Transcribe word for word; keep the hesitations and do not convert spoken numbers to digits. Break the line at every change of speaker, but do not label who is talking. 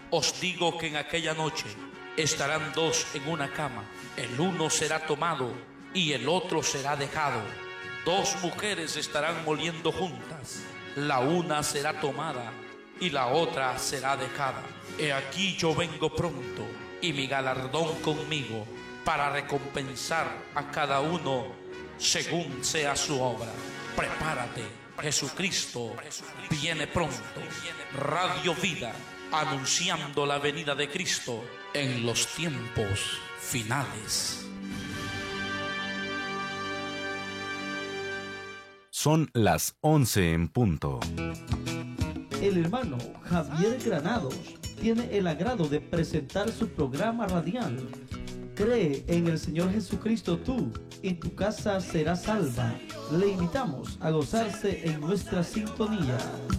Os digo que en aquella noche estarán dos en una cama, el uno será tomado y el otro será dejado. Dos mujeres estarán moliendo juntas, la una será tomada y la otra será dejada. He aquí yo vengo pronto, y mi galardón conmigo, para recompensar a cada uno según sea su obra. Prepárate, Jesucristo viene pronto. Radio Vida, anunciando la venida de Cristo en los tiempos finales.
Son las once en punto.
El hermano Javier Granados tiene el agrado de presentar su programa radial. Cree en el Señor Jesucristo tú y tu casa será salva. Le invitamos a gozarse en nuestra sintonía.